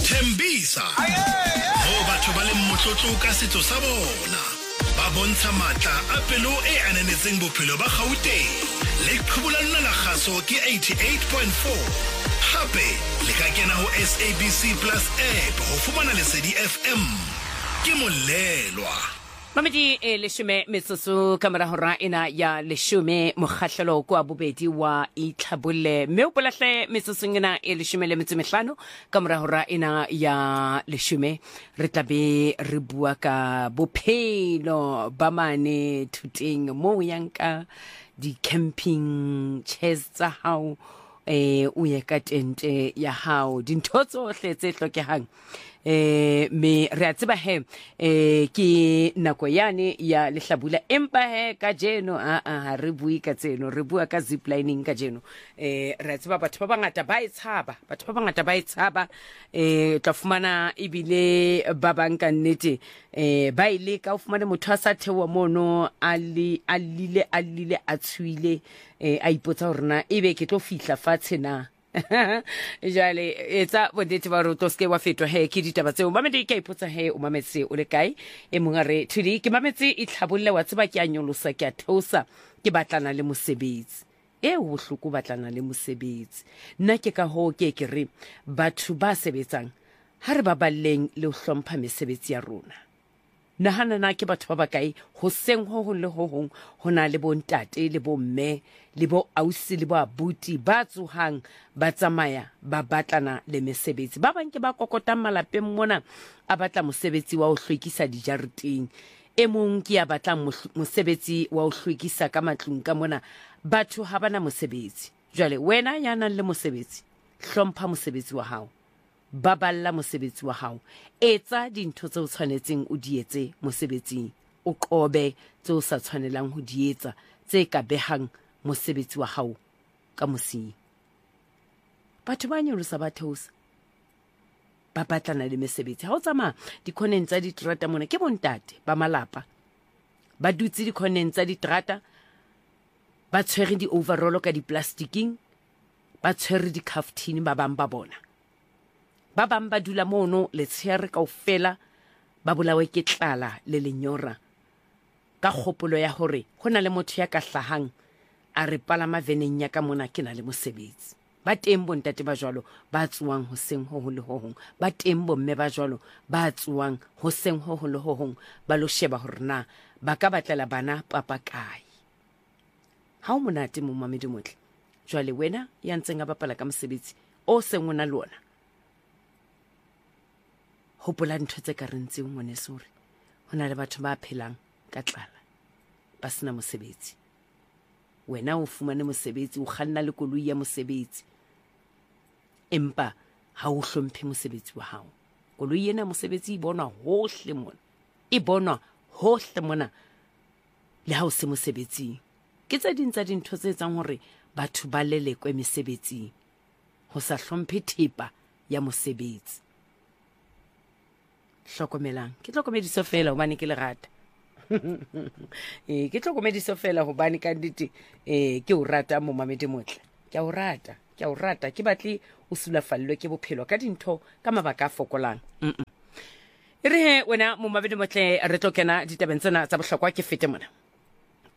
Thembisa ho batho ba le motlotlo ka setso sa bona ba bontsha matla a pelo e ananetseng bophelo ba Gauteng le qhubula lona la kgaso ke 88.4 hape le ka kena ho SABC Plus app ho fumana Lesedi FM ke molelwa Mamedi leshume metsotso kamera hora ena ya leshume mokgahlelo kwa bobedi wa itlhabole mme o polahle metsotso ena leshume le metsemehlano kamera hora ena ya leshume re tlabe re bua ka bophelo ba mane Thuteng mo yanka di camping chairs tsa hao o ye ka tente ya hao dintho tsohle tse hlokehang me re a tseba he ke nako yane ya lehlabula empa he ka jeno ha re bui ka tseno re bua ka ziplining ka jeno re a tseba batho ba bangata ba itshaba tla fumana ibile ba bang ka nnete ba ile ka fumana motho a sa thewa mono a lile a tshwile a ipotsa hore na ebe ke tlo fihla fatshe na jale etsa bondete ba roto ske wa fetwa he ke ditaba tseo mamedi ke ipotsa he o mametse o le kae e mongare thudi ke mametse itlhabolle wa tseba ke a nyolosa ke a theosa ke batlana le mosebetsi ho bohloko batlana le mosebetsi nna ke ka ho ke re batho ba sebetsang ha re ba balleng le ho hlompha mesebetsi ya rona nahana na ke batho ba bakae ho seng ho le ho hong hona le bontate le bomme le bo ausi le bo abuti ba tsohang ba tsamaya ba batlana le mesebetsi ba bang ke ba kokotang malapeng mona a batla mosebetsi wa ho hlwekisa dijareteng e mong ke ya batlang mosebetsi wa ho hlwekisa ka matlung ka mona batho ha bana mosebetsi jwale wena ya nang le mosebetsi hlompha mosebetsi wa hao baballa mosebetsi wa hao etsa dintho tse o tshwanetseng o di etse mosebetsing o qobe tse o sa tshwanelang ho di etsa tse ka behang mosebetsi wa hao ka mosing batho ba nyolosa ba theosa ba batlana le mesebetsi ha o tsamaya dikhoneng tsa diterata mona ke bontate ba malapa ba dutse dikhoneng tsa diterata ba tshwere di overall ka di plastiking ba tshwere di kaftini ba bang ba bona ba bang ba dula mono le tshere kaofela ba bolawe ke tlala le lenyora ka kgopolo ya hore hona le motho ya ka hlahang a re palama veneng ya ka mona ke na le mosebetsi ba teng bontate ba jwalo ba tsuwang hoseng ho le ho hong ba teng bomme ba jwalo ba tsuwang hoseng ho le ho hong ba lo sheba hore na ba ka batlela bana papa kae ha o monate mo mamedi motle jwale wena ya ntseng a bapala ka mosebetsi o seng ona lona hopola ntho tse ka rentseng ngwanesore hona le batho ba phelang ka tlala ba sena mosebetsi wena o fumane mosebetsi o kganna le koloi ya mosebetsi empa ha o hlomphe mosebetsi wa hao koloi ena mosebetsi bonwa hohle mona le ha o se mosebetsing ke tse ding tsa dintho tse etsang hore batho ba lelekwe mesebetsing ho sa hlomphe thepa ya mosebetsi hlokomelang ke tlhokomediso fela hobane ke le rata ke tlhokomediso fela hobane ka nnete ke o rata mo mamedi motle ke o rata ke batle o sulafallwe ke bophelo ka dintho ka mabaka a fokolang re he wena mo mamedi motle re tlo kena ditabeng tsena tsa bohlokwa ke fete mona